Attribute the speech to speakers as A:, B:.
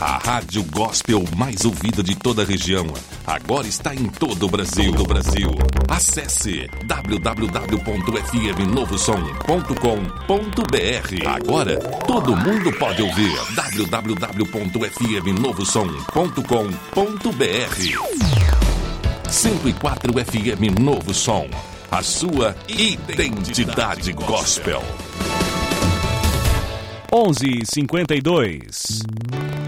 A: A rádio gospel mais ouvida de toda a região. Agora está em todo o Brasil. Acesse www.fmnovosom.com.br. Agora todo mundo pode ouvir. www.fmnovosom.com.br. 104 FM Novo Som. A sua identidade gospel.
B: 11h52.